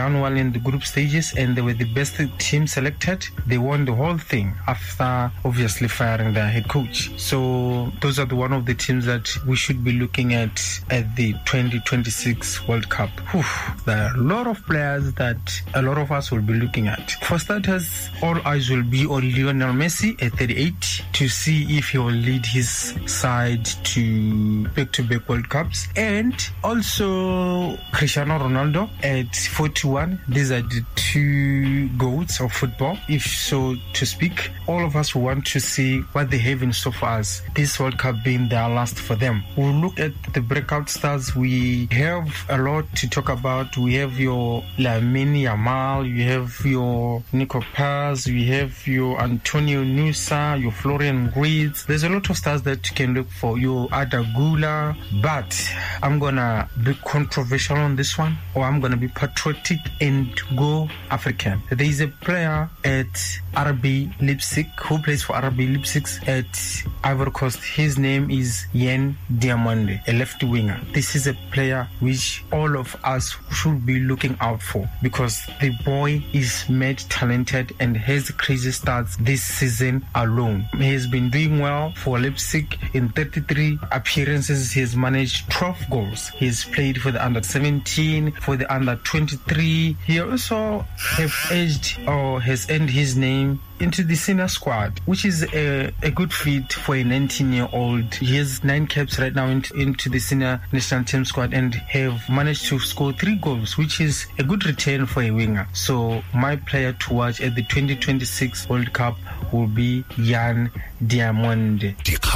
done well in the group stages and they were the best team selected. They won the whole thing after obviously firing their head coach. So those are one of the teams that we should be looking at the 2026 World Cup. There are a lot of players that a lot of us will be looking at. For starters, all eyes will be on Lionel Messi at 38 to see if he will lead his side to back-to-back World Cups, and also Cristiano Ronaldo at 41. These are the two goats of football, if so to speak. All of us want to see what they have in store for us, this World Cup being their last for them. We'll look at the breakout stars. We have a lot to talk about. We have your Lamine Yamal, you have your Nico Paz, we have your Antonio Nusa, your Florian Wirtz. There's a lot of stars that you can look for, your Adagula, but I'm gonna be controversial on this one, or I'm gonna be patriotic and go African. There is a player at RB Leipzig who plays for RB Leipzig at Ivory Coast. His name is Yen Diamonde, a left winger. This is a player which all of us should be looking out for because the boy is mad talented and has crazy stats this season alone. He has been doing well for Leipzig. In 33 appearances, he has managed 12 goals. He has played for the under 17, for the under 23. He also has earned his name into the senior squad, which is a good feat for a 19-year-old. He has 9 caps right now into the senior national team squad and have managed to score 3 goals, which is a good return for a winger. So my player to watch at the 2026 World Cup will be Yen Diamonde.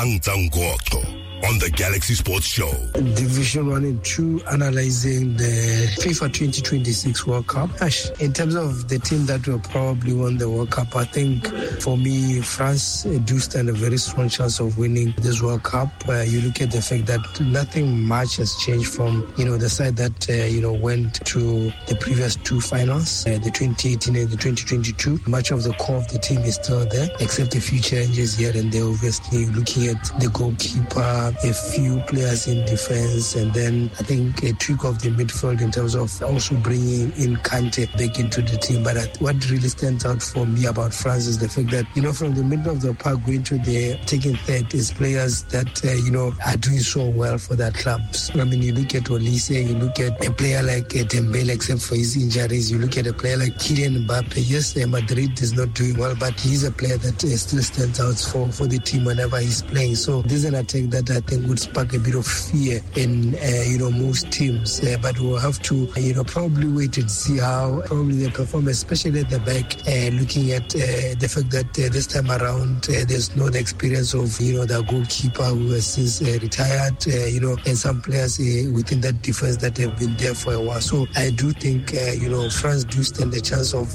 On the Galaxy Sports Show. Division 1 and 2, analyzing the FIFA 2026 World Cup. In terms of the team that will probably win the World Cup, I think for me, France do stand a very strong chance of winning this World Cup. You look at the fact that nothing much has changed from, the side that, went to the previous 2 finals, the 2018 and the 2022. Much of the core of the team is still there, except a few changes here and there. Obviously, looking at the goalkeeper, a few players in defense, and then I think a tweak of the midfield in terms of also bringing in Kante back into the team. But what really stands out for me about France is the fact that, from the middle of the park going to the taking third is players that, are doing so well for their clubs. I mean, you look at Olise, you look at a player like Dembele, except for his injuries. You look at a player like Kylian Mbappe. Yes, Madrid is not doing well, but he's a player that still stands out for the team whenever he's playing. So this is an attack that I think would spark a bit of fear in most teams, but we'll have to probably wait and see how probably they perform, especially at the back, looking at the fact that this time around there's no the experience of the goalkeeper who has since retired, and some players within that defense that have been there for a while. So I do think France do stand a chance of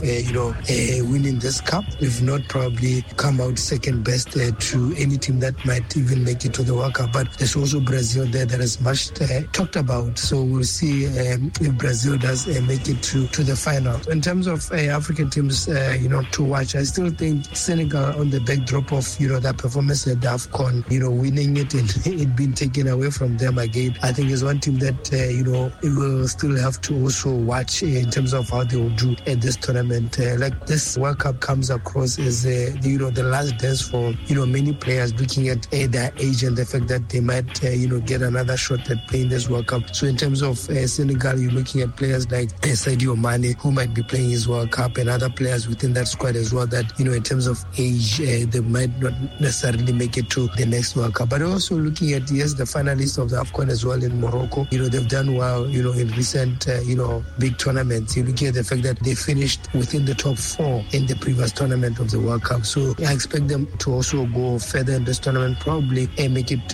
winning this cup, if not probably come out second best to any team that might even make it to the World Cup. But there's also Brazil there that is much talked about. So we'll see if Brazil does make it to the final. In terms of African teams, to watch, I still think Senegal, on the backdrop of that performance at the AFCON, winning it and it being taken away from them again, I think is one team that it will still have to also watch in terms of how they will do at this tournament. Like this World Cup comes across as the last dance for many players, looking at their age and the fact that they might get another shot at playing this World Cup. So in terms of Senegal, you're looking at players like Sadio Mane, who might be playing his World Cup, and other players within that squad as well that in terms of age they might not necessarily make it to the next World Cup. But also looking at the finalists of the AFCON as well in Morocco, they've done well in recent big tournaments. You look at the fact that they finished within the top 4 in the previous tournament of the World Cup. So I expect them to also go further in this tournament, probably make it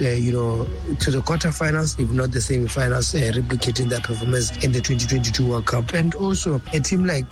to the quarterfinals, if not the semi-finals, replicating that performance in the 2022 World Cup. And also a team like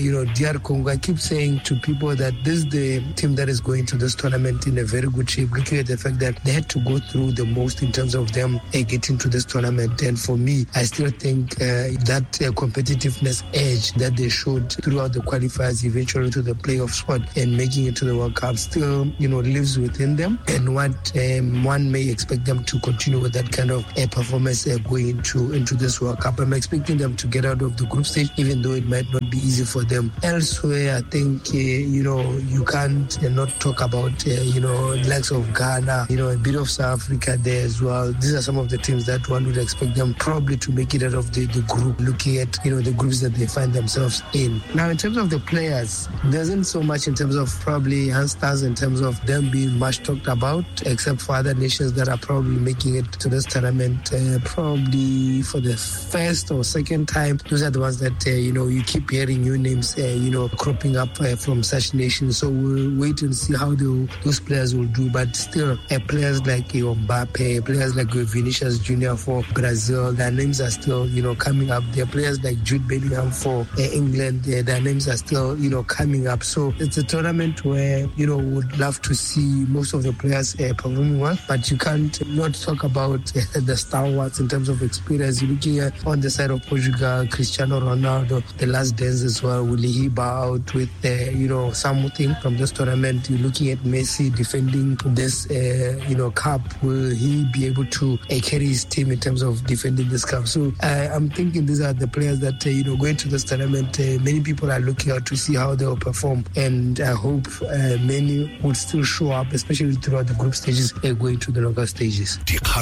DR Congo, I keep saying to people that this is the team that is going to this tournament in a very good shape, looking at the fact that they had to go through the most in terms of them getting to this tournament. And for me, I still think that competitiveness edge that they showed throughout the qualifiers, eventually to the playoff spot and making it to the World Cup, still lives within them. And what one may expect expect them to continue with that kind of performance going into this World Cup. I'm expecting them to get out of the group stage, even though it might not be easy for them. Elsewhere, I think, you can't not talk about, likes of Ghana, a bit of South Africa there as well. These are some of the teams that one would expect them probably to make it out of the group, looking at, the groups that they find themselves in. Now, in terms of the players, there isn't so much in terms of probably youngsters, in terms of them being much talked about, except for other nations that are probably making it to this tournament probably for the first or second time. Those are the ones that, you keep hearing new names, cropping up from such nations. So we'll wait and see how those players will do. But still, players like Mbappe, players like Vinicius Jr. for Brazil, their names are still, coming up. There are players like Jude Bellingham for England, their names are still, coming up. So it's a tournament where, would love to see most of the players performing well, but you can't not talk about the stalwarts in terms of experience. You're looking at on the side of Portugal, Cristiano Ronaldo, the last dance as well. Will he bow out with, something from this tournament? You're looking at Messi defending this, cup. Will he be able to carry his team in terms of defending this cup? So I'm thinking these are the players that, going to this tournament, many people are looking out to see how they will perform. And I hope many would still show up, especially throughout the group stages, going to the knockout stages.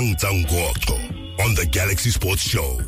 On the Galaxy Sports Show.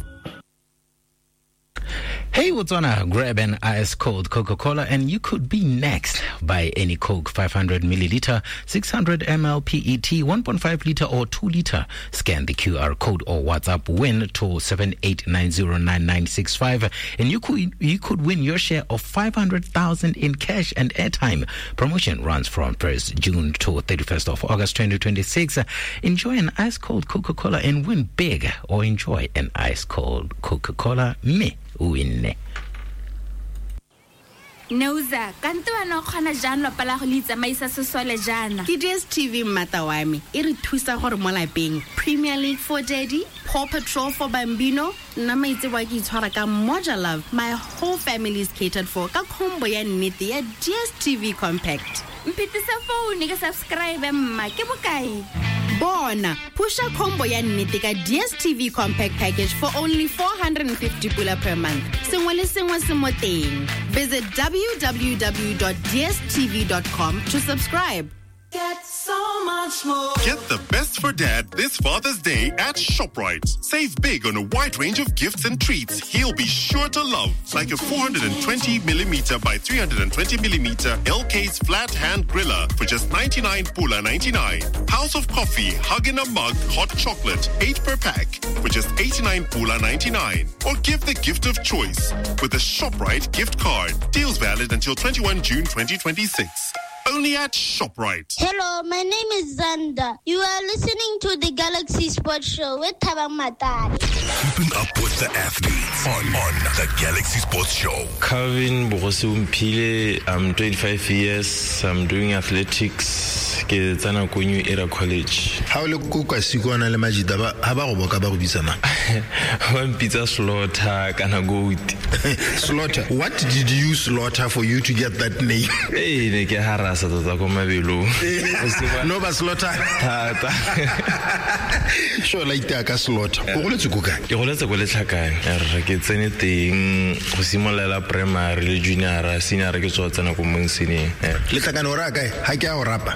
Hey, what's on? Grab an ice cold Coca-Cola and you could be next. Buy any Coke 500 milliliter, 600 ml PET, 1.5 liter or 2 liter. Scan the QR code or WhatsApp WIN to 78909965 and you could win your share of 500,000 in cash and airtime. Promotion runs from 1st June to 31st of August 2026. Enjoy an ice cold Coca-Cola and win big, or enjoy an ice cold Coca-Cola. Me win. Neuza, kanto ano khana jana pala go litsa maisa sesole jana. Ke DStv mmata wa me e re thusa gore mo lapeng. Premier League for Daddy, Paw Patrol for Bambino, nna maitse wa ke itshwara ka Moja Love. My whole family is catered for ka combo ya nnete ya DStv Compact. Mpitisa phone ke subscribe mma ke bokae. Bona, pusha combo ya nnete ka DStv Compact package for only 450 pula per month. Sengwe le sengwe se mo teng. Visit www.dstv.com to subscribe. Get so much more. Get the best for Dad this Father's Day at ShopRite. Save big on a wide range of gifts and treats he'll be sure to love, like a 420mm by 320mm LK's flat hand griller for just 99 pula 99. House of Coffee Hug in a Mug hot chocolate 8 per pack for just 89 pula 99. Or give the gift of choice with a ShopRite gift card. Deals valid until 21 June 2026. Only at ShopRite. Hello, my name is Zanda. You are listening to the Galaxy Sports Show with Thabang Matari. Keeping up with the athletes on the Galaxy Sports Show. Calvin Bogosiumpile, I'm 25 years. I'm doing athletics. Ke tsana ko New Era College. How le go ka sikwana le majida ba ha ba go boka ba go bitsana. One pizza slaughter kana goat. Slaughter. What did you slaughter for you to get that name? Hey, ne ke harasa tota ko mabelo. No ba slaughter. Tata. Sure like ka slaughter. Go le tsuko ka. Ke go le tsuko le tlhakane. Re ke tsene teng go simolela primary le junior senior ke tswa tsena ko mong senior. Le tlhakane o ra kae? Ha ke a o rapa.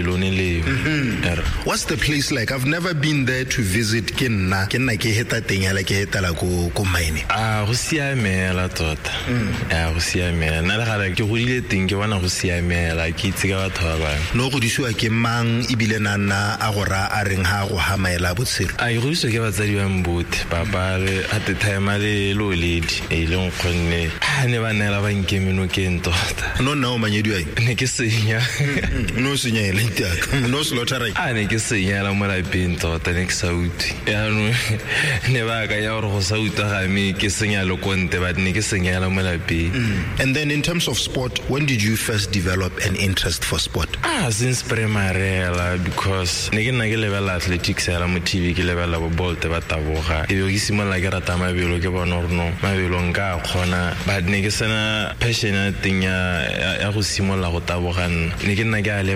What's the place like? I've never been there to visit. Ke nna ke heta teng ya la ke hetala ko mine. Go siamela tota. Go siamela. Na le gala ke godile teng ke bona go siamela ke itse ka batho ba bang. No go disiwa ke mang ibile nana a gora a reng ha go hamaela botsero. Go diso ke batsadi ba mbote papa le at the time le lo ledi e le ngonne ne ba nela ba nkemeno ke ntota. No manyedi ai. Ne ke senya. No senya le ntaka. No slaughter right. Ne ke senya la mo la pinto ta ne ke sauti. Ya no ne ba ka ya go sauta ga me ke senya lo konte ba ne ke senya la mo la pi. And then in terms of sport, when did you first develop an interest for sport? Since primary because ne ke nna ke level athletics ya mo TV ke level ba bolt ba taboga. E be ke simola ke rata mabelo ke bona gore no mabelo nka khona ba ne ke sana passionate ya go simola go tabogana. Ne ke nna ke a level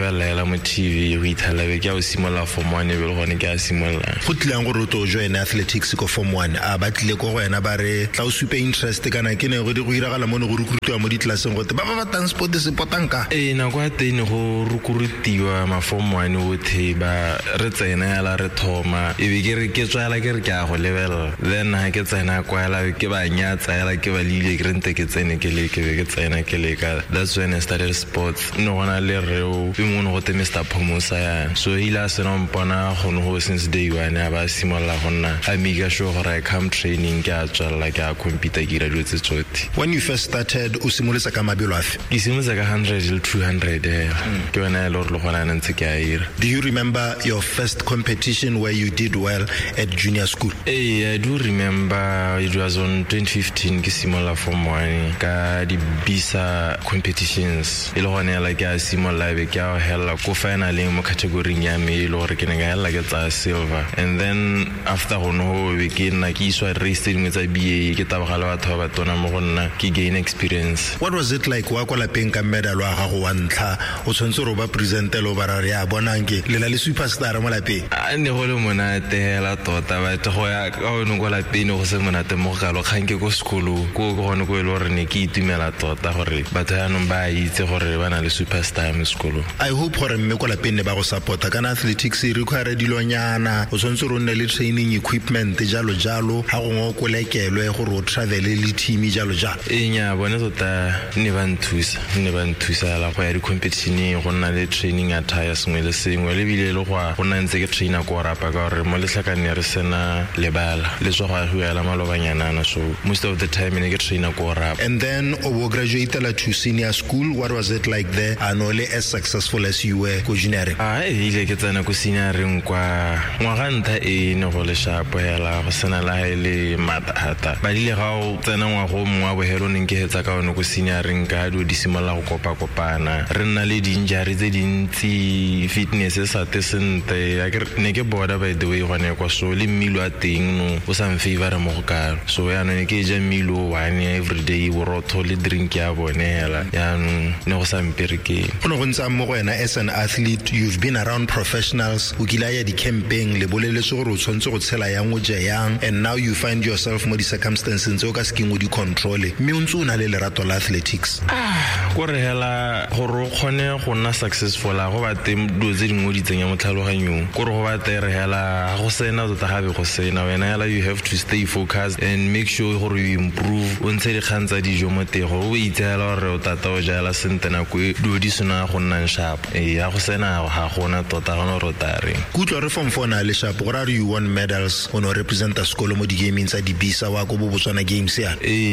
mo TV go ithala be ke a o simolla form 1 be le gone ke a simolla go tlang go roto join athletics ko form 1 a batlile go wena ba re tla o supe interest kana ke ne go di go iragala mo go rukrutiwa mo ditlaseng go te ba tang sport se potangka na kwa teng go rukrutiwa ma form 1 o the ba re tsena ya la re thoma e be ke re ke tswela ke re ke a go level then ha ke tsena kwa la ke ba nyatsa ya la ke ba lile ke rente ke tsene ke le ke be ke tsena ke le ka that's when I started sports no gona le reo be mo go te Mr. Pomosa ya so ila se no mpona go no go since day one ba simolla gonna I make sure gore I come training ke a tswela ke a compete ke ra dutse tsothi. When you first started o simolotsa ka mabelo afi? Ke simolotsa ka 100 le 200 ke wena le re gona ntse ke a ira. Do you remember your first competition where you did well at junior school? I do remember it was on 2015 ke simolla form 1 ka di bisa competitions ile gone la ke a simolla be ke a hella ko finaling mo category ya me ile gore ke ne ga hella ke tsa silver and then after go no be ke nna ke iswa race dingwe tsa BA ke tabagala batho ba tona mo go nna ke gain experience. What was it like wa kwa lapeng ka medal wa gago wa ntlha o tshwantse go ba presentelo ba ra ya bonang ke le la le superstar mo lapeng? A ne go le monate hela tota ba go ya ka o no go lapeng go se monate mo galo kgang ke go sekolo go gone go ile gore ne ke itumela tota gore batho ya no ba itse gore ba na le superstar mo sekolo. I hope gore mme go lapeng ne ba go supporta kana athletics e require dilonyana o tshwantse go nne le training equipment jalo jalo ha go ngo kolekelwe gore o travel le team jalo jalo. Nya bona tota ne ba nthusa la go ya di competition go nna le training attire sengwe le sengwe le bile le go nna ntse ke trainer ko rapa ka gore mo letlhakane re sena lebala le so go ya la malobanyana so most of the time ne ke trainer ko rapa. And then o graduated to senior school. What was it like there and only as successful as you were ko junior? Ile ke tsena ko senior kwa ngwaga ntha e ne go le sharp hela go sena la ile mathata ba dile ga o tsena ngwago mwa bo hero neng ke hetsa ka ono ko senior ka do disimolla go kopana re nna le dinjari tse dintsi fitness sa tesente ya ke ne ke boda by the way gone kwa so le mmilo a teng no o sa mfavor mo go ka so ya no ne ke ja mmilo one every day wo rotho le drink ya bonela ya no ne go sa mpereke ono go ntsa mo go wena as an athlete. You've been around professionals o kila ya di camping le boleletse gore o tshwantse go tshela yang o je yang and now you find yourself mo di circumstances o ka sking o di control me o ntse o na le lerato la athletics. Go re hela gore o khone go nna successful go ba teng do tse dingwe di tsenya mo tlhaloganyong gore go ba tere hela go sena tota gabe go sena wena hela you have to stay focused and make sure gore you improve o ntse di khantsa dijo mo tego o itseela gore o tata o jala sentena go do di sona go nna sharp ya go sena ga gona tota ga no rotare kutlo re form 4 na le sharp gore you won medals ono represent a school mo di gaming tsa di bisa wa go bo Botswana games ya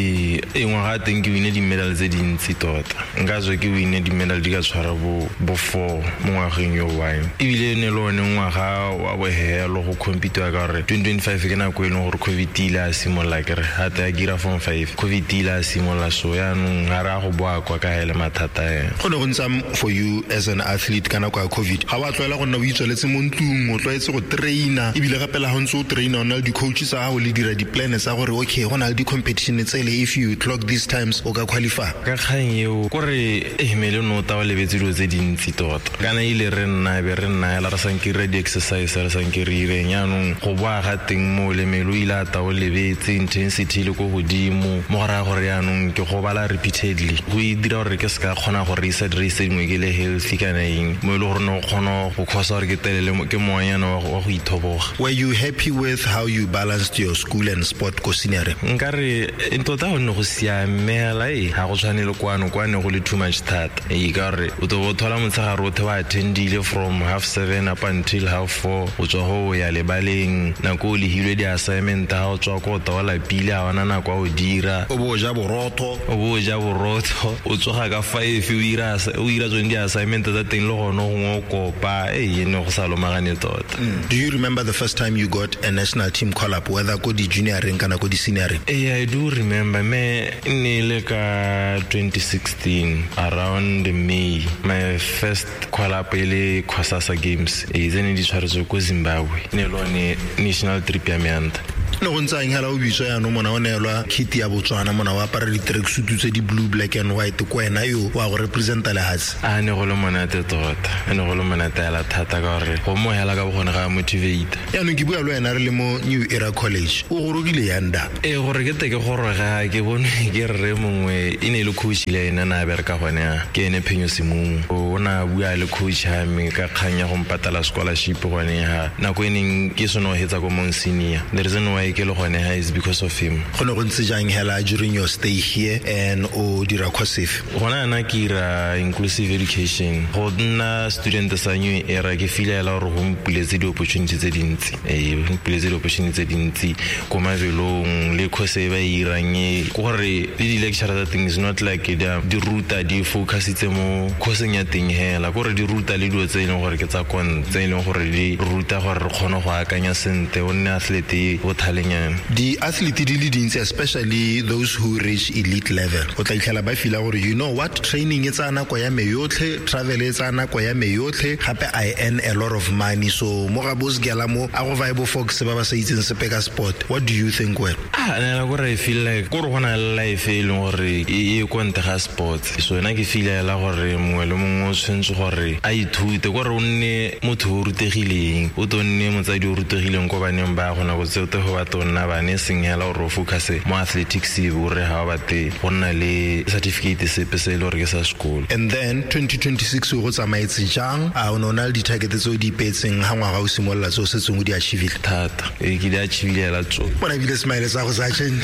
ngwaga teng ke wine di medal tse dintsi tota nka zo ke wine di medal di ka tshwara bo 4 mo ngwageng yo wine ebile ne le one ngwaga wa bo helo go compete ka gore 2025 ke na go eno gore COVID ila simolla kere hata ya gira form 5 COVID ila simolla so ya no ngara go boa kwa ka hele mathata go ne go ntsa for you as an athlete kana kwa COVID ha wa tlwaela go nna o itsweletse mo ntlung o tlwaetse go traina ebile gape la go ntse o traina ona le di coaches a go le dira di plans tsa gore okay go na le di competition tsele if you clock these times o ka qualify ka kgang eo gore mele no ta le betse do tse dintsi tota kana ile re nna la re sankire di exercise re sankire ireng no go bua ga teng mo le melo ile ta o lebetse intensity le go godimo mo gara gore ya no ke go bala repeatedly go dira gore ke ska khona go reset dingwe ke le healthy kana eng mo le gore no khono go khosa gore ke telele ke moanyana wa go ithoboga. Were you happy with how you balanced your school and sport ko senior? Nkare tota o no go siamela ha go tshwanele kwano go le too much thata ka re o to thola motsagare o the wa attendile from 7:30 up until 4:30 o tswa ho ya lebaleng nako le hilwe di assignment ha o tswa ko tola pile ha wana nako o dira o bo ja borotho o tswa ka 5 o ira tsone di assignment tsa teng le gono go kopa ne go sa lo magane tota. Do you remember the first time you got a national team call up whether ko di junior kana ko di senior? I do remember me ne le ka 2016 around May my first call up ile Kwasasa games zene di tshwaretswe ko Zimbabwe ne lo ne national trip ya meanta no go ntse hela o bitso ya no mona o neelwa kit ya Botswana mona wa apara di tracksuit tse di blue black and white ko ena yo wa go representa le hats a ne go le monate tota ne go le monate la thata ka gore go mo hela ka bogone ga motivate ya no ke bua le wena re le mo New Era College o go rogile yanda gore ke teke gore ga ke bone ke re mongwe ine le coach le ena na bereka gone ke ene Phenyo Simung o na bua le coach ha me ka khanya go mpatala scholarship gone ha na go eneng ke sono hetsa go mon senior the reason why ke le gone ha is because of him gone go ntse jang hela during your stay here and o dira course gona na ke ra inclusive education go nna student sa New Era ke feel la gore go mpuletse di opportunities tse dintsi mpuletse di opportunities tse dintsi ko mavelong le course ba iranye go gore le di lecture that thing is not like di ruta di focus itse mo course nya teng hela gore di ruta le dio tse ene gore ke tsa kon tse ene gore di ruta gore re khona go akanya sente o nne athlete o thalenyana di athlete di le dintsi especially those who reach elite level o tla itlhela ba feel gore you know what training e tsana ko ya me yotlhe travel e tsana ko ya me yotlhe gape I earn a lot of money so mo ga bos gela mo a go vibe fox ba sa itseng sepeka sport what do you think when nna go re feel like go re gona life e leng gore e konte ga sports so nna ke feel la gore mongwe le mongwe o tshwentse gore a ithute gore o nne motho o rutegileng o tonne motsadi o rutegileng ko baneng ba gona go tseote go ba tonna bane sengela gore o focus mo athletics bo re ha ba te go nna le certificate sepe se le gore ke sa school and then 2026 go tsamaetse jang a o nona le di target tse di petseng ha ngwa ga o simolla tso se tseng o di achieve thata ke di achieve la tso bona bile smile sa go sa change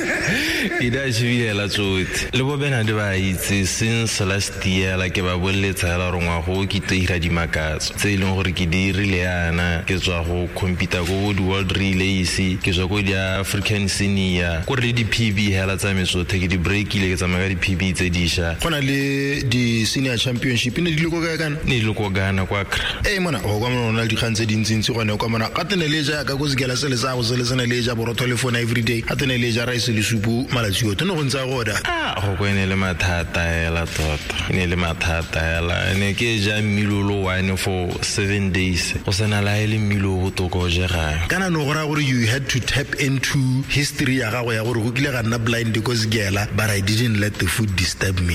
ke di achieve la tso le bo bena di ba itse since last year la ke ba bolletsa la rongwa go ke tira di makatso tse ileng gore ke di rile yana ke tswa go compete go di world relays ke tswa go di African senior go re di PB hela tsa meso take di break ile ke tsamaya di PB tse disha gona le di senior championship ne di le go ka kana ne di le go gana kwa Accra mona go kwa mona di khantse dintsintsi gone kwa mona ka tene le ja ka go zikela se le sa go se le sene le ja boro telephone every day a tene le ja rice le supu malatsi yo tene go ntsa go da go go ene le mathata hela tota ene le mathata hela ne ke ja milolo wine for 7 days go sena la ile milo go toko je ga kana no gora gore you had to tap into history ya gago ya gore go kile ga nna blind because gela but I didn't let the food disturb me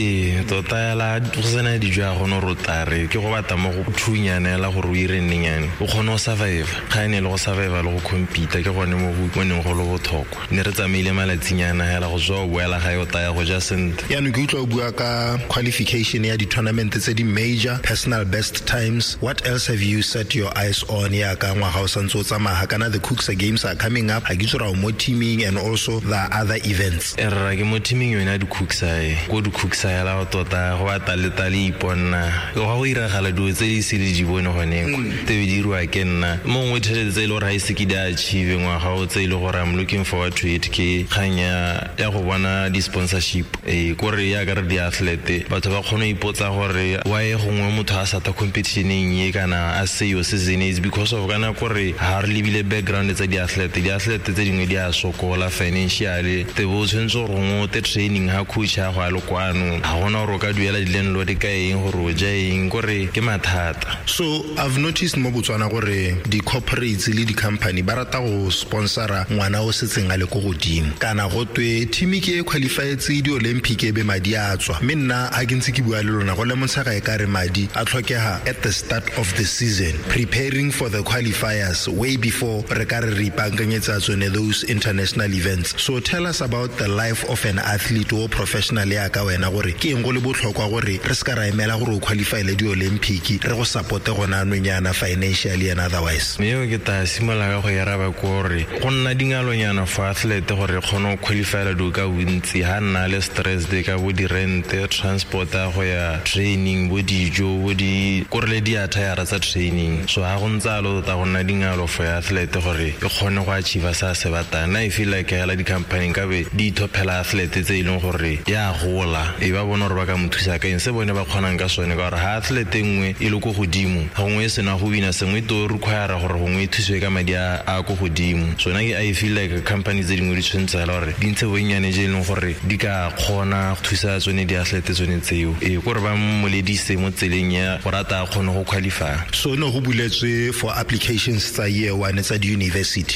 tota hela go sena di jwa go no rotare ke go bata mo go thunyana la gore o ire nnyane o kgona go survive ga ene le go survive le go compete ke gone mo go neng go lo bothoko ne re tsamaile malatsinyana hela go tswa boela ga yo taya go ja sent ya no ke utlo bua ka qualification ya di tournament tse di major personal best times what else have you set your eyes on ya ka ngwa ga o santse tsamaga kana the Cooksa games are coming up a gitsura mo teaming and also the other events era ke mo teaming yona di Cooksa go di Cooksa ya la tota go bataletsale iponna go go ira gala do tse di sele di bone gone te be di ruwa ke nna mongwe tshetse ile gore se ke di achieve ngwa ga o tse ile gore I'm looking forward to it ke khanya ya go bona di sponsorship gore ya ga re di athlete batho ba khona ipotsa gore why gongwe motho a sa ta competitioneng ye kana a se yo season is because of kana gore ha re libile background tsa di athlete tse dingwe di a sokola financially te bo tshentse gore ngo te training ha coach ha go a lokwano ha gona gore ka duela di landlord ka eng gore o ja eng gore ke mathata so I've noticed mo Botswana gore di corporates le di company ba rata go sponsora ngwana o setseng a le go godimo kana go twe team ke qualified tse di Olympic e be madi a tswa menna a ke ntse ke bua le lona go le montshega e ka re madi a tlhokega at the start of the season preparing for the qualifiers way before re ka re ipankanyetsa tsone those international events so tell us about the life of an athlete or professional ya ka wena gore ke eng go le botlhokwa gore re se ka ra emela gore o qualify le di Olympic re go support gona nonyana financially and otherwise me yo ke ta simola ga go yara ba gore go nna dingalonyana for athlete gore kgone go qualify le do ka bontsi ha nna le stress de ka bo di rent transport go ya training bo dijo bo di gore le di attire tsa training so ha go ntsalo ta go nna dingalo for athlete gore e kgone go achieve sa se batana I feel like hela di company ka be di topela athlete tse ileng gore ya gola e ba bona gore ba ka mothusa ka eng se bone ba kgonang ka sone ka gore ha athlete nngwe e le go godimo ga ngwe se na go bina sengwe to require gore gongwe thuswe ka madi a go godimo so na I feel like companies tse dingwe di tshwentse la gore di ntse bonyane je leng gore di ka kgona go thusa tsone di athlete tsone tseo gore ba moledise mo tseleng ya gore ata kgone go qualify so no go buletswe for applications tsa year one tsa di university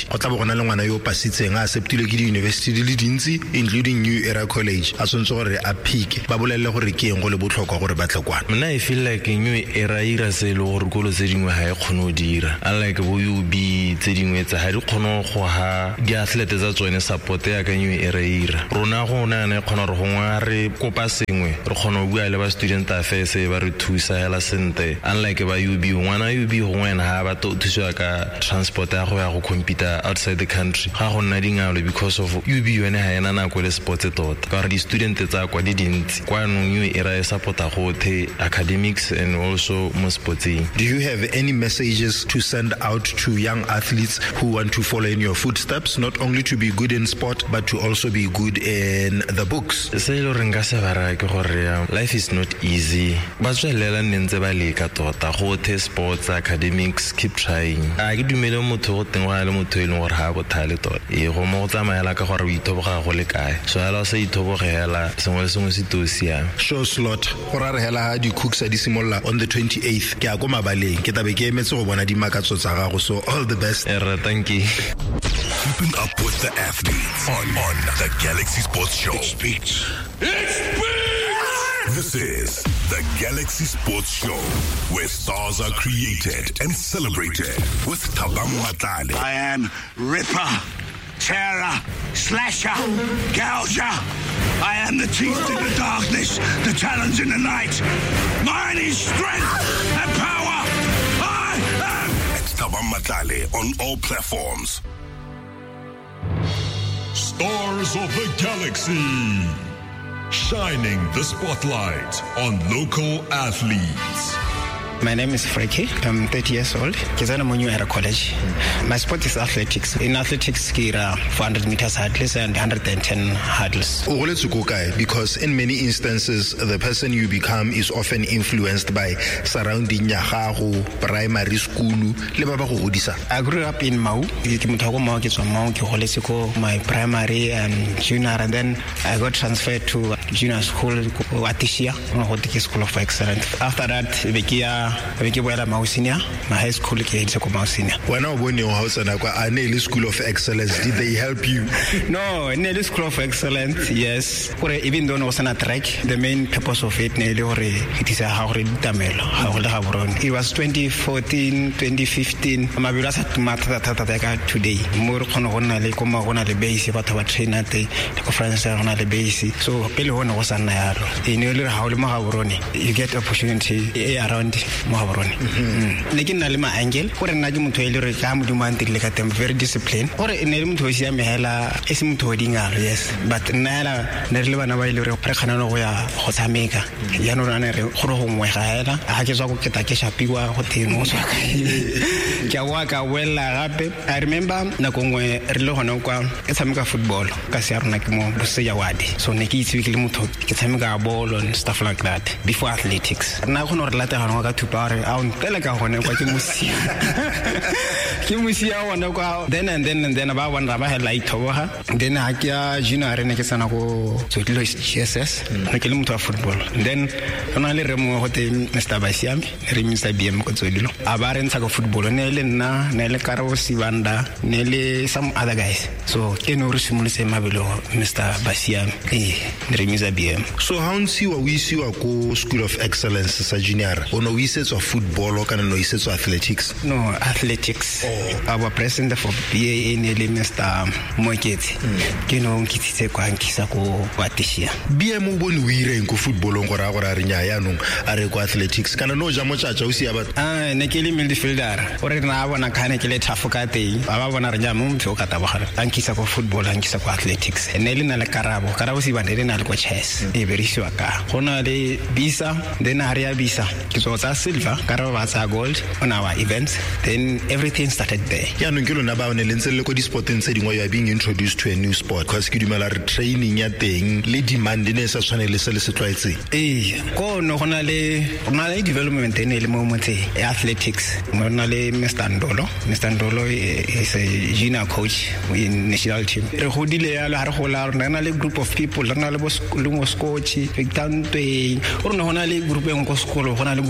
go tla bo gona le ngwana yo pasitseng a acceptilwe ke di-university di le dintsi including New Era College a tshwanetse gore a phike ba bolelele gore ke eng go le botlhokwa gore ba tle kwana. Mna I feel like New Era ira se le gore kolo tse dingwe ha e kgone go dira unlike bo UB tse dingwe tsa ha di kgone go ha di-athlete tsa tsone support ya ka New Era ira rona go na ne kgona re gongwe re kopa sengwe re kgona go bua le ba student affairs ba re thusa hela sente unlike ba UB ngwana UB gongwe na ha ba to thusa ka transport ya go compete outside the country ga go nna dingalo because of UB yone ha ena nako le sports tota ka re di student tsa kwa di dintsi kwa no New Era e supporta go the academics and also mo sportsing. Do you have any messages to send out to young athletes who want to follow in your footsteps, not only to be good in sport but to also be good in the books? Se lo renga se bara ke gore life is not easy ba tswelela ntse ba leka tota go the sports academics keep trying a ke dumele motho go tengwa le motho e leng gore ha bothale tota e go mo tsamaela ka gore o ithoboga go le kae so ala se ithobogela sengwe le sengwe se tosia show slot go ra re hela ha di cooks a di simolla on the 28th ke a go mabaleng ke tabe ke emetse go bona di makatso tsa gago so all the best. Thank you. Keeping up with the athletes on the Galaxy Sports Show. It's beats. This is the Galaxy Sports Show, where stars are created and celebrated with Thabang Matlale. I am Ripper, Terror, Slasher, Gouger. I am the teeth in the darkness, the talons in the night. Mine is strength and power. I am. It's Thabang Matlale on all platforms. Stars of the Galaxy, shining the spotlight on local athletes. My name is Frankie. I'm 30 years old. I'm at New Era College. My sport is athletics. In athletics, I 400 meters hurdles and 110 hurdles. Because in many instances, the person you become is often influenced by surrounding yaharu, primary school. I grew up in Mau. My primary and junior, and then I got transferred to junior school, Atishia, School of Excellence. After that, I became Mausinia, my high school Mausinia. When I went your house and I Nelly School of Excellence, did they help you? No, Nelly School of Excellence, yes. Even though I was on a track, the main purpose of it it is a Tamel. It was 2014, 2015. My brother today. More on the base, but our trainer the conference on the base. So Pelon was an in you get opportunity around Mahabroni. Lekin Nalima Angel, or an Najum to Elure Kam Dumanti like them very disciplined, or in Elm to Mehela, Esim to Dinga, yes. But Nala, Nerlivana Vailure, Precanoa, Hosameka, Yanurana, Horom Wahela, Hakizaketa Piwa, Hotel Jawaka, well, I remember Nakongwe, Erlohanoka, Esamika football, Kasiar Nakimo, Busayawadi. So Neki Swikimuto, Kesamika ball and stuff like that before athletics. Now, later on, I got to power out Pelaka, then about one Rabba had like Towaha, then Hakia, Juna, Renesanako, to GSS, Nakilum football. Then only remove Mr. Basiam, Remisa BM Cotsodilo, Abaran Sago football, Nelena, Nele Caros, Ivanda, Nelly, some other guys. So, Kenurus Mabilo, Mr. Basiam, Remisa BM. So, how do you see a School of Excellence, Sajiniar? Ono wisets of football or can no wisets of athletics? No, athletics. Our president for PA in Mr. Moiketi. Kino Kitse Kwankisako Watishia. BM won we in football on Goragora Rinyano, Areko athletics. Can I know Jamocha Chausi about Nekili midfielder? Or now I want to can't Tafukati, I want to Jamum to Katabahar, Ankisako football, Ankisako athletics. And Elena Carabo, Karabusi, and Elena Coaches, a very sure car. Honale Bisa, then Aria Bisa. So that's silver, Caravasa gold on our events. Then everything started there. Yeah, no, you know about the sport and saying why you are being introduced to a new sport. Because you are training your thing, lady mandiness as one of the celebrities. Go no onale development in the moment. Athletics. Onale Mr. Ndolo is a junior coach in national team. Rodile Alahola, another group of people, another was coach, Victor, or no onale group of school, or another group of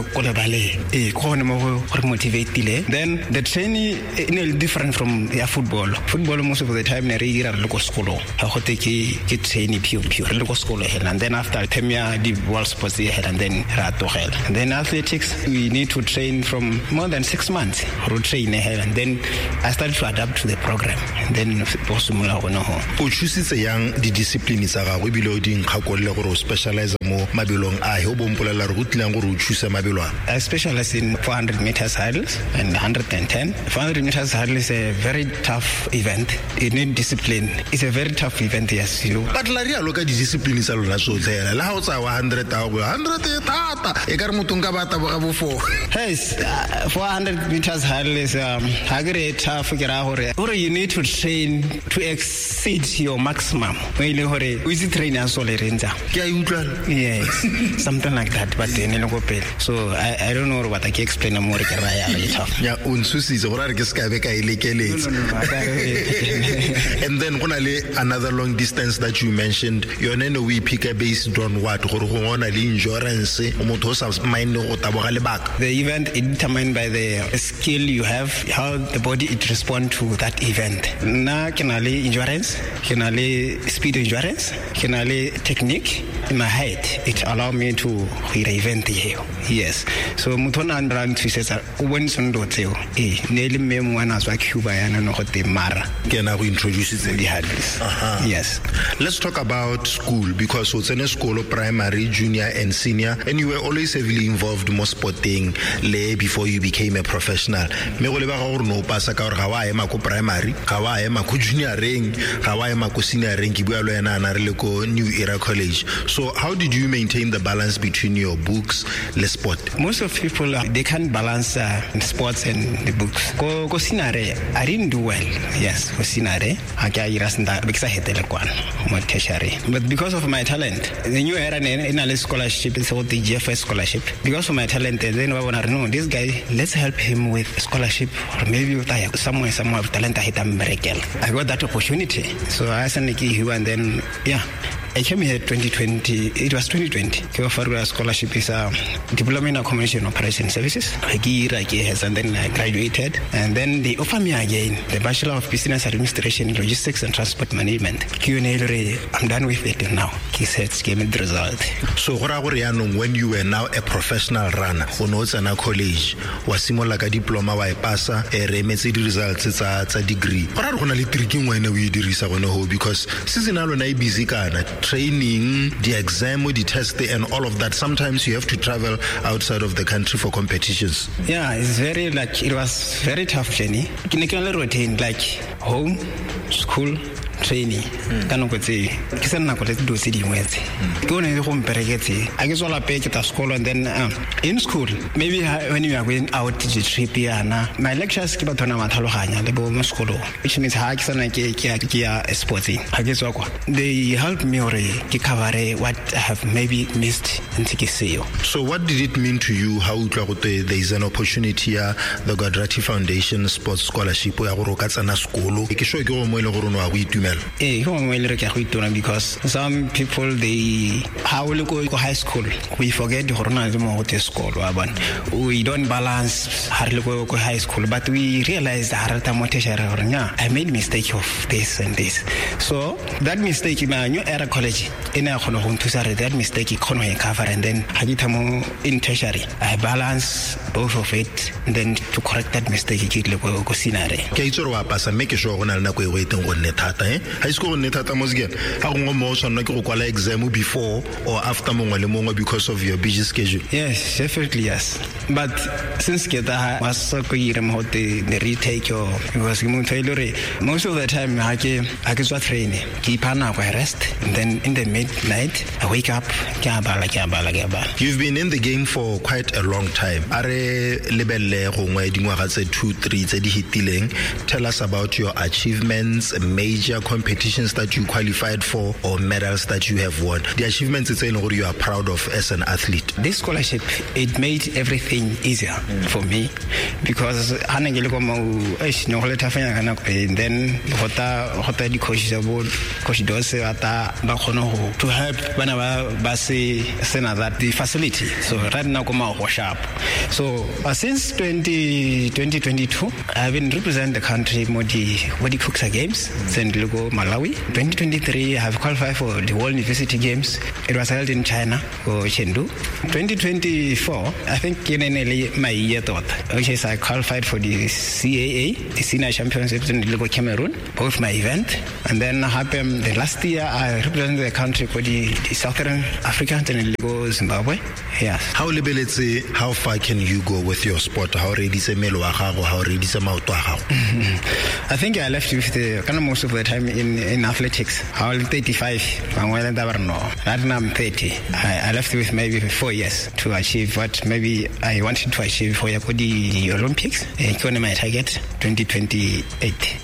ko lebale go ne mo go motivate ile. Then the training is different from football. Football most of the time ne re ira le go skolo ha go te ke training pure le go skolo hela, and then after Premier the world sports hela, and then ra togela. And then athletics we need to train from more than 6 months ro train hela, and then I started to adapt to the program, and then posumula go no ho o chusitse yang di disciplines tsa gago bile o ding khakolle gore o specialize mo mabelong a ho bompolela re go tlang gore o chusa mabelwa. I specialize in 400 meters hurdles and 110. 400 meters hurdles is a very tough event. You need discipline. It's a very tough event, yes. But la ria loka di disciplines tsa lona so tsela la ho tsa 100 tata e ka re motunga bata ba bo 4. Yes, 400 meters hurdle is hagre tough ke ra hore you need to train to exceed your maximum. We le hore o itse train ya so le renza ke a utlwa. Yes, something like that, but ne go pele. So I don't know what I can explain more ke ra ya le tough. Ya unsusise gore re ke ska be ka ilekeletse. And then gona le another long distance that you mentioned, yone no we pick based on what gore go ngona le insurance o motho sa mind go taboga le baka. The event is determined by the skill you have, how the body it respond to that event. Na kenale endurance, kenale speed endurance, kenale technique. My height it allow me to hira event here. Yes, so motho na run to setsa o bontsha ndo tseo ne le me mwana zwa Cuba yana no go te mara ke na go introduce the hurdles. Yes, let's talk about school, because what's in school primary, junior and senior, and you were always heavily involved in sporting before you became a professional. Me go le ba go no pasa ka gore ga wa ema ko primary, ga wa ema ko junior ring, ga wa ema ko senior ring, ke bua lo yana na re le ko New Era College. So how did you maintain the balance between your books and sport? Most of people they can't balance sports and the books. Ko sinare I didn't do well. Yes, ko sinare aka irasnda bekisa hetele kwana mo tertiary. But because of my talent, the New Era in a scholarship is called the GFS scholarship. Because of my talent, then I want to know this guy, let's help him with a scholarship, or maybe somewhere with talent I got that opportunity. So I sent a and then I came here 2020. It was 2020. Kiwafarua scholarship is a diploma in accommodation operation services. And then I graduated, and then they offered me again the Bachelor of Business Administration, Logistics and Transport Management. I'm done with it now. He said, "Give me the result." So when you were now a professional runner, on college, was similar like a diploma wa pasa remetse di results tsa degree. Ora re gona le tricking when we dirisa gone ho, because seasonal na busy kana training, the exam, the test, and all of that. Sometimes you have to travel outside of the country for competitions. Yeah, it's very it was very tough journey. Routine like home, school, training. Kanoko tse ke sena go le do se dingwe tse ke one le go mpereketse a ke sola peke ta school, and then in school maybe when you are going out to the trip yana my lectures ke bathona mathaloganya le bo mo school, which means ha ke sena ke sports ha ke tswa kwa they help me or ke cover what I have maybe missed in Tikiseo. So what did it mean to you how utlwa go there is an opportunity ya the Guadrati Foundation Sports Scholarship ya go roka tsana school ke sho ke go mo ile go rona go itumela because some people they how we go high school we forget the school we don't balance go high school, but we realize I made mistake of this and this. So that mistake in my New Era College that mistake cover, and then in tertiary I balance both of it, and then to correct that mistake high school netata mosgen ha go mo sona ke go kwala exam before or after mongwe le mongwe because of your busy schedule. Yes, definitely yes, but since keta was so ire mo the retake or because most of the time I get training keep on rest, and then in the midnight I wake up. You've been in the game for quite a long time. Are lebelle gongwe dingwaga tse 2-3 tse di hitileng. Tell us about your achievements, major competitions that you qualified for, or medals that you have won. The achievements it's saying you are proud of as an athlete. This scholarship, it made everything easier for me, because and then the coaches about coach Dose to help whenever basi send that the facility. So right now, come wash up. So since 2022, I've been representing the country more the Kuxa Games. Then we go Malawi. 2023, I have qualified for the World University Games. It was held in China or Chengdu. 2024, I think my year thought, which is I qualified for the CAA, the Senior Championships in Cameroon, both my event. And then happened the last year, I represented the country for the Southern Africa and Zimbabwe. Yes. How far can you go with your sport? How ready is how ready is I think I left with the most of the time in athletics. I was 35. Right now I'm 30. I left with maybe 4 years to achieve what maybe I wanted to achieve for the Olympics. It's my target 2028.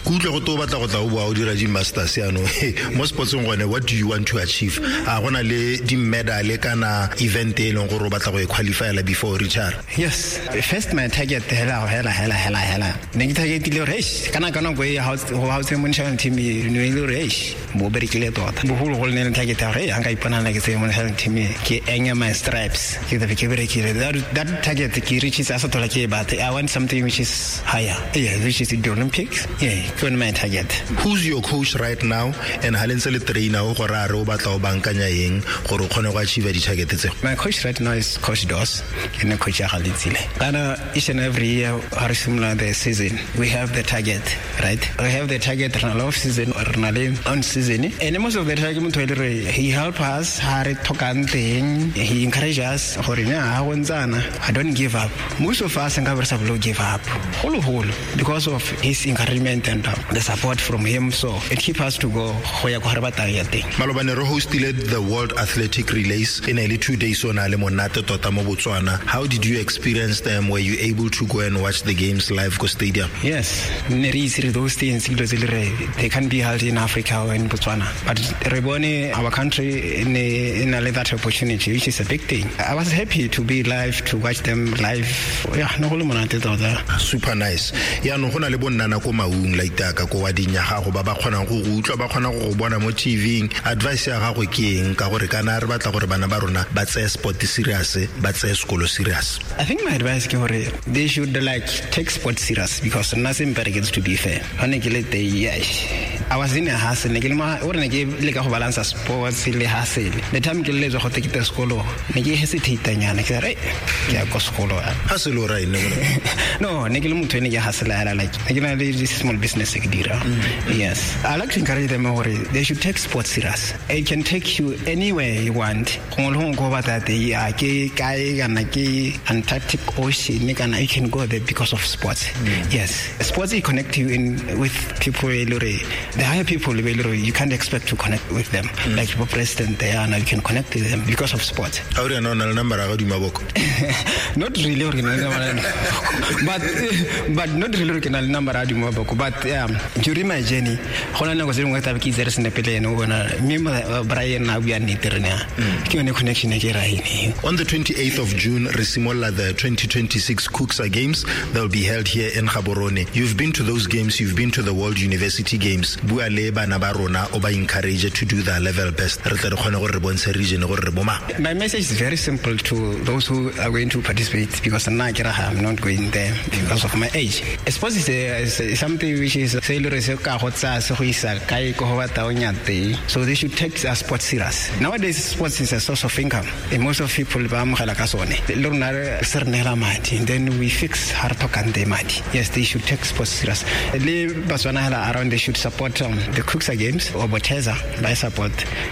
Most sports, what do you want to achieve? I want to the medal event qualify before Richard. Yes. First my target hella. Neng target race. Kana go how national team race. Mo very clear thought. Buhul whole name target anga ipana like say national team ke enga my stripes. That target ki reaches as but I want something which is higher. Yeah, which is the Olympics. Yeah, going my target. Who's your coach right now? And my coach right now is Coach Dos and Coach Akhalidzile. Each and every year, similar the season, we have the target, right? We have the target on off season or on season. And most of the time, he helps us, he encourages us, I don't give up. Most of us will give up. Whole because of his encouragement and the support from him. So it keeps us to go. Malobanero hosted the World Athletic Relays in early 2 days on Alemonate Totamo Botswana. How did you experience them? Were you able to go and watch the games live go stadium? Yes, those things they can be held in Africa or in Botswana. But Reboni, our country, in that opportunity, which is a big thing. I was happy to be live, to watch them live. Yeah, no super nice. Yeah, no hona le bonna ko maung like ta ka ko wa dinya ga go ba khona go utlwa ba khona go bona mo TV. Advice ya ga go ke eng ka gore kana re batla gore bana ba rona ba tse sport serious, ba tse skolo serious. I think my advice ke gore they should take sport serious because nothing better gets to be fair. I was in a hustle. Like a balance of sports, the time you live take the school, you hesitate and I said, yeah, go school. Hustle, right? No, Nigel Mutuini hustle. I like this small business. Yes, I like to encourage them. They should take sports serious. It can take you anywhere you want. Go over that the Antarctic Ocean, you can go there because of sports. Yes, sports connect you in with people. The higher people, you can't expect to connect with them. Like your president there, and you can connect with them because of sports. How do you know the number? Not really but not really original number. But during my journey, I was doing what I was in the Pele and Brian connection. On the 28th of June, Resimola, the 2026 Kuxa Games, they'll be held here in Gaborone. You've been to those games, you've been to the World University Games. Bualeba Nabarona oba encourage to do their level best. My message is very simple to those who are going to participate because I'm not going there because of my age. Sports is something which is so they should take sports serious. Nowadays, sports is a source of income. And most of people then we fix yes, they should take sports serious. Around they should support the Kuxa Games or Boteza by support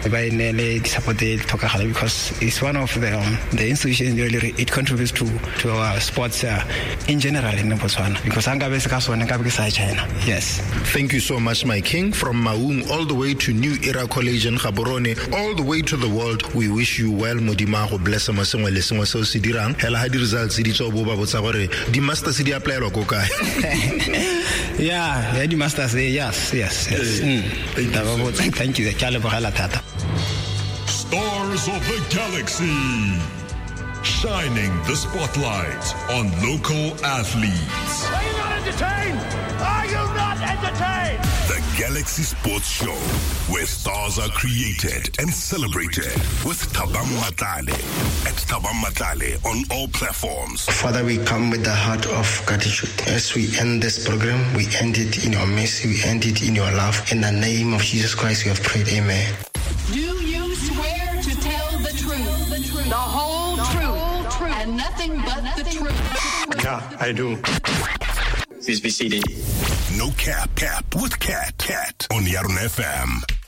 because it's one of the institutions it contributes to our sports in general in Botswana because China. Yes. Thank you so much, my king. From Maung all the way to New Era College in Gaborone, all the way to the world, we wish you well. Modima go bless masengwe le sengwe se o se dirang. Hela ha di results di tso bo ba botsa gore di masters di apply lo go kae. Yeah, the masters yes. Thank you. Stars of the Galaxy, shining the spotlight on local athletes. Are you not entertained? Are you not entertained. The Galaxy Sports Show, where stars are created and celebrated with Thabang Matlale at Thabang Matlale on all platforms. Father, we come with the heart of gratitude. As we end this program, we end it in your mercy, we end it in your love. In the name of Jesus Christ, we have prayed. Amen. Do you swear to tell the truth, the whole truth, and nothing but the truth? Yeah, I do. Please be seated. No cap with Cat on Yarn FM.